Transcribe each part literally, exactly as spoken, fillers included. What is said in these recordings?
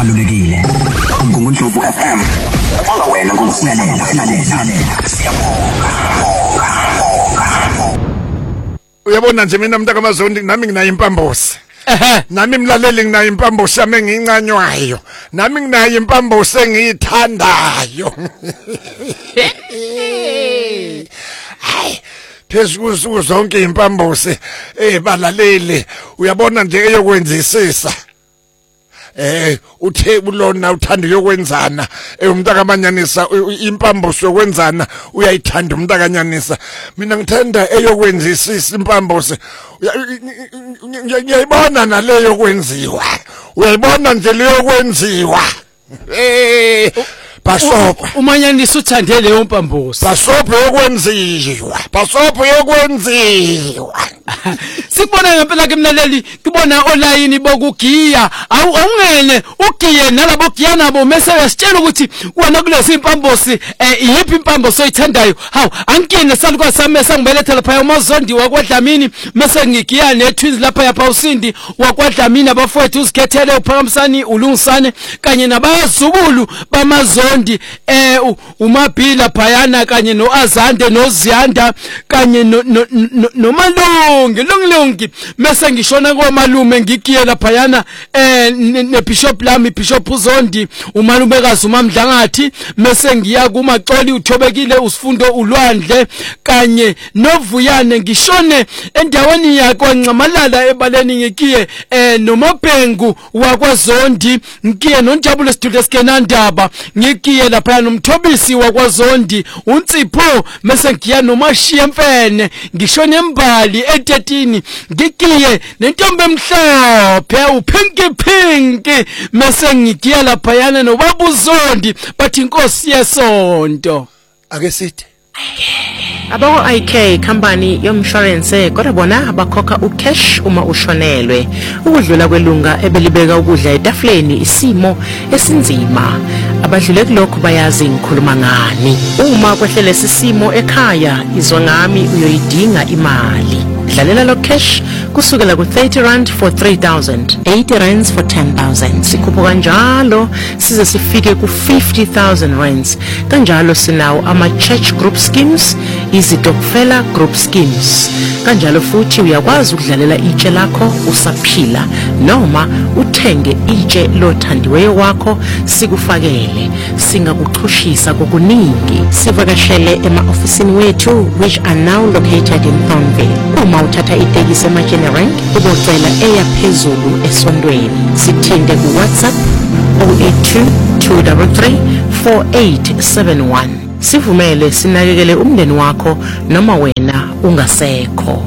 ebalulekile. Ngumundlovu F M. Ola wena ngomsilalela, lalela. Siyabonga. Uyabona nje mina mntaka mazondi nami nginayo impambosi. Ehe, Nami mlaleli nginayo impambosi yami engincanywayo. Nami nginayo impambosi engiyithandayo. Hayi, phezulu zonke impambosi ebalaleli uyabona nje eyokwenzisisa. Eh uthe ulona uthanda yokwenzana umntaka amanyanisa impambosi yokwenzana uyayithanda umntaka anyanisa mina ngithanda eyokwenzisisa impambosi uyayibona naleyo kwenziwa uyayibona nje leyo kwenziwa eh basopa umanyanisa uthande leyo mpambosi. basopa yokwenziwa basopa yokwenziwa Sikubona ngempela ke mlaleli kubona online bokugiya awu awungene ugiye nalabo giya nabo mase uyasitshela ukuthi wena kulesi impambosi iyiphi impambosi oyithandayo hawu angikine saluka sami sangibelethela lapha uMazondi wakwaDlamini mase ngigiya neTwins lapha yapha uSindi wakwaDlamini abafowethu uzikhethele uPhakamsani uLungisane kanye nabazukulu bamaZondi eh uMabhila Phayana kanye noAzande noZiyanda kanye noMalungi Lungilungi mase ngishona ngomalume ngigiye laphayana eh neBishop lami Bishop uZondi umalumekazi uMamdlangathi mase ngiya kuMaxoli uThobekile uSifundo uLwandle kanye noVuyane ngishone endaweni yakho Ncamalala ebaleni ngigiye eh noMabhengu wakwaZondi ngiye noNjabulo Studio Skenandaba ngigiye lapha noMthobisi wakwaZondi uNtsipho mase ngiya noMashiya Mfene ngishone embali etetini ngigiye nentombi emhlophe upinki pinki mase ngigiya laphayana nobaba uZondi bathi inkosi yesonto ake sithi Abako I K company yomshwarense kodwa bona abakhokha ucash uma ushonelwe ukudlula kwelunga ebelibeka ukudla etafuleni isimo esinzima abadlule kulokho bayazi ngikhuluma ngani uma kwehlele sisimo ekhaya izwa ngami uyoyidinga imali dlalela lo cash kusukela ku thirty rand for three thousand eighty rands for ten thousand sikhupha kanjalo size sifike ku fifty thousand rands kanjalo sinawo ama church group schemes izitokfela group schemes kanjalo futhi uyakwazi ukudlalela itshe lakho usaphila noma uthenge itshe lothandiweyo wakho sikufakele singakuxhushisa kokuningi sivakashele ema-ofisini wethu which are now located in Thornville uma uthatha itekisi emaGenerand ubocela eya phezulu esondweni sithinte ku WhatsApp zero eight two two three three four eight seven one sivumele sinakekele umndeni wakho noma wena ungasekho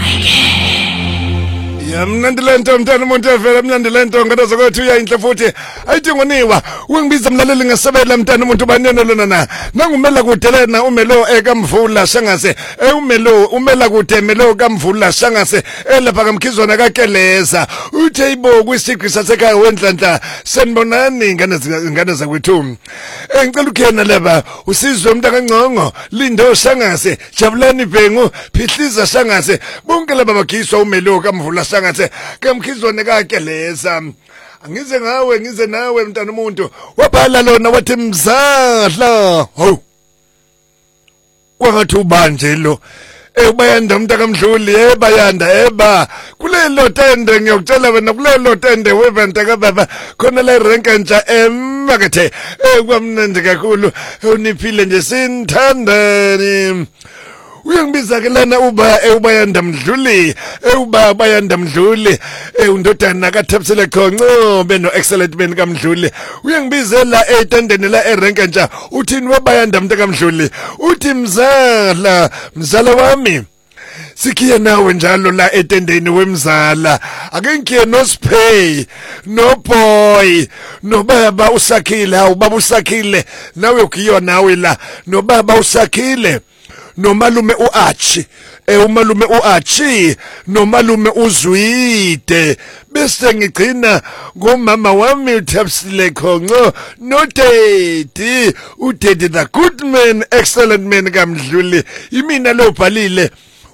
Yamnandi lento mntana umuntu evela mnandi lento ngadaza kwethu uyayinhle futhi ayidingoniwa ungibiza mlaleli ngesebela mntana umuntu banene lona na nangumela kude lena umelo ekamvula shangase umelo umela kude melo kamvula shangase elapha kamkhizwana kakeleza uthe ibo kwisiqi sasekhaya wendlanhla senibonani ngane ngane zakwethu engicela ukhena laba usizwe umntaka ngcongo lindo shangase jabulani bhengu phihliza shangase bonke laba bagiswa umelo kamvula shangase kamkhizwane kakeleza angize ngawe ngize nawe mntana umuntu wabhala lona wathi mzadla ho kwangathi ubanje lo ebayanda umntaka Mdluli ebayanda eba kulelo tende ngiyokutshela wena kulelo tende wevente kababa khona la rank ntsha emakethe ekwamnandi kakhulu uniphile nje sinithandani uyangibiza ke lana uba ebayanda Mdluli uba bayanda Mdluli undodana kaThapsile Khonco beno excellent ben kaMdluli uyangibizela etendeni la erenke ntsha uthini wabayanda mntaka Mdluli uthi mzala mzala wami sikhiye nawe njalo la etendeni wemzala ake ngiye no Spay no Boy no baba usakhile hawu baba usakhile nawe ukiyo nawe la no baba usakhile nomalume uAchi eh umalume uAchi nomalume uZwide bese ngigcina ngomama wami uThapsile Khonco no Daddy uDaddy the good man excellent man kaMdluli imina lo bhalile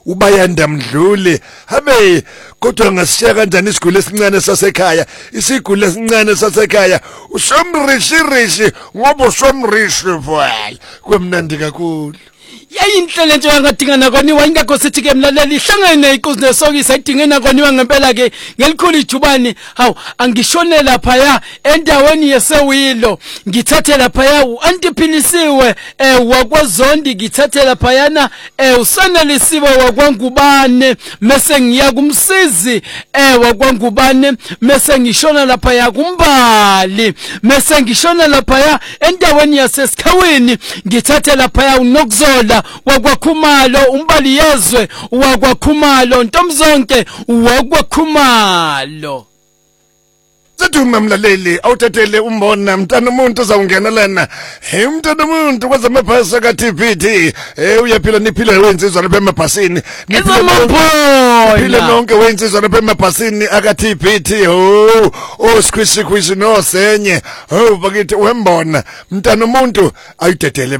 ubayanda Mdluli habe kodwa ngasishiya kanjani isigule esincane sasekhaya isigule esincane sasekhaya usomrishi rishi ngoba usomrishi vele kwemnandi kakhulu yayinhlele nje yangadingana kwaniwa ingakho sithi ke mlaleli ihlangene iqhuzu nesokisa idingena kwaniwa ngempela ke ngelikhulu ijubani hawu angishone lapha ya endaweni yesewilo ngithathe lapha ya uantiphilisiwe eh wakwaZondi ngithathe lapha yana eh usanelisiwe wakwangubane mase ngiya kumsizi eh wakwangubane mase ngishona lapha ya kumbali mase ngishona lapha ya endaweni yasesikhawini ngithathe lapha ya uNokzola wakwakhumalo umbali yezwe wakwakhumalo ntomzonke wakwakhumalo Zathuma mlaleli awuthathele umbona mntana umuntu uzawungena lana hey mntana umuntu kwaze amabhasi ka T P T eh uyaphila niphila wenzizwa lapha emabhasini niphila nonke wenzizwa lapha emabhasini aka T P T oh oh squishy squishy no senye oh bakithi wembona mntana umuntu ayidedele